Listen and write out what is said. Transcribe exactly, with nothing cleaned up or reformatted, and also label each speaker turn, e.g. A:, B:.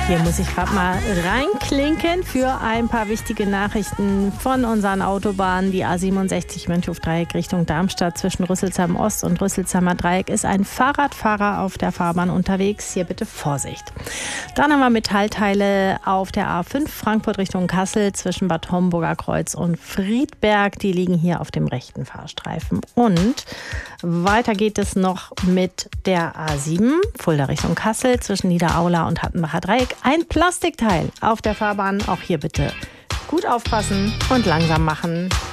A: Hier muss ich gerade mal reinklinken für ein paar wichtige Nachrichten von unseren Autobahnen. Die A siebenundsechzig Mönchhof-Dreieck Richtung Darmstadt zwischen Rüsselsheim Ost und Rüsselsheimer Dreieck ist ein Fahrradfahrer auf der Fahrbahn unterwegs. Hier bitte Vorsicht. Dann haben wir Metallteile auf der A fünf Frankfurt Richtung Kassel zwischen Bad Homburger Kreuz und Friedberg. Die liegen hier auf dem rechten Fahrstreifen. Und weiter geht es noch mit der A sieben Fulda Richtung Kassel zwischen Niederaula und Hattenbacher Dreieck. Ein Plastikteil auf der Fahrbahn. Auch hier bitte gut aufpassen und langsam machen.